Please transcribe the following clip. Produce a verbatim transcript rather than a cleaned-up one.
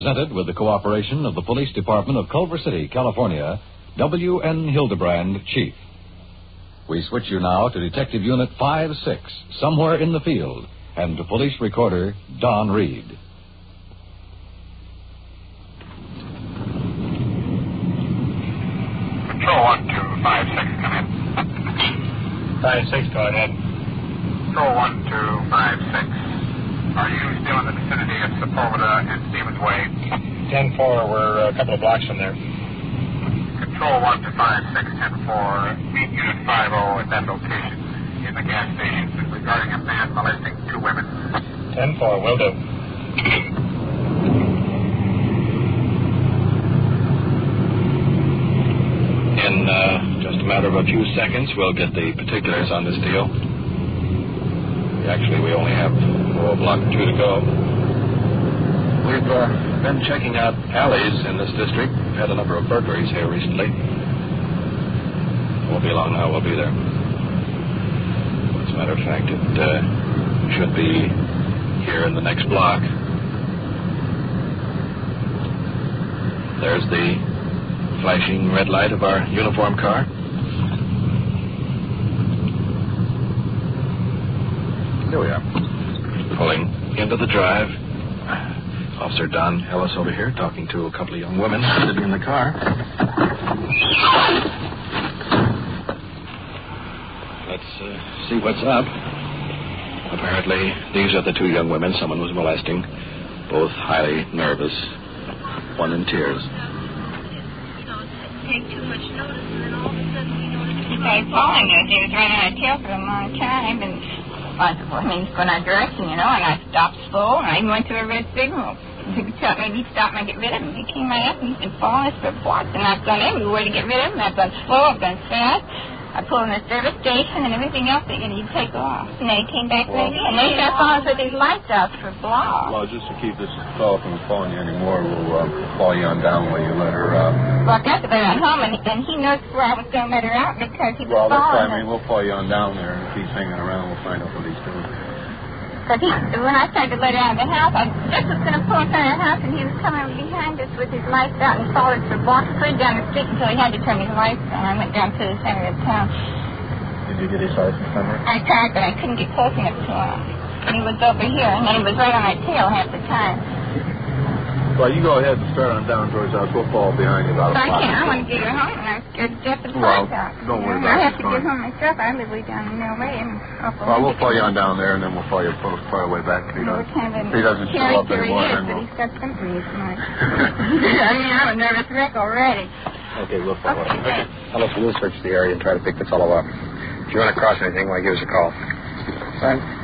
Presented with the cooperation of the Police Department of Culver City, California, W N Hildebrand, Chief. We switch you now to Detective Unit five six, Somewhere in the Field, and to Police Recorder Don Reed. Control one two five six, come in. five six, go ahead. Control one two five six. Are you still in the vicinity of Sepulveda and Stevens Way? ten four, we're a couple of blocks from there. Control one to five six ten four. Meet Unit five oh at that location in the gas station regarding a man molesting two women. ten four, will do. In uh, just a matter of a few seconds, we'll get the particulars on this deal. Actually, we only have oh, a block or two to go. We've uh, been checking out alleys in this district. We've had a number of burglaries here recently. Won't be long now, we'll be there. As a matter of fact, it uh, should be here in the next block. There's the flashing red light of our uniform car. Here we are. Pulling into the drive. Officer Don Ellis over here talking to a couple of young women sitting in the car. Let's uh, see what's up. Apparently, these are the two young women someone was molesting. Both highly nervous. One in tears. Take too much notice, and then all of a sudden we noticed he started following us. He was running on our tail for a long time, and I mean, he's going our direction, you know, and I stopped slow, and I even went to a red signal. He tell maybe he'd stop and I'd get rid of him. He came right up, and he's been following us for blocks, and I've done everywhere to get rid of him. I've done slow, I've done fast. I pulled in the service station and everything else that he'd take off. And then he came back well, ready, and they started following us with these lights out for blocks. Well, just to keep this fellow from following you anymore, we'll uh, follow you on down while you let her out. Well, I got to let her home, and, and he knows where I was going to let her out because he was well, following that's why, us. I mean, we'll follow you on down there, and if he's hanging around, we'll find out what he's doing. Because he, when I tried to let her out of the house, I just was going to pull in front of the house, and he was coming behind us with his lights out and followed us for blocks, put it down the street until he had to turn his lights on. I went down to the center of town. Did you get his license number? I tried, but I couldn't get close enough to him. And he was over here, and then he was right on my tail half the time. Well, you go ahead and start on down towards us. We'll fall behind you about a block. I can't. I want to get her home, and I'm scared to death of the well, out. Don't worry yeah, about it. I have to get home myself. I live way down in Mill Way. And well, we'll follow you on down there, and then we'll follow you part of the way back. If he, does, kind of if he doesn't show up anymore, is, then but we'll... he's got symptoms tonight. I mean, I'm a nervous wreck already. Okay, we'll follow okay, him. Okay. Ellis, we'll search the area and try to pick this fellow up. If you want to cross anything, why, give us a call. Thanks.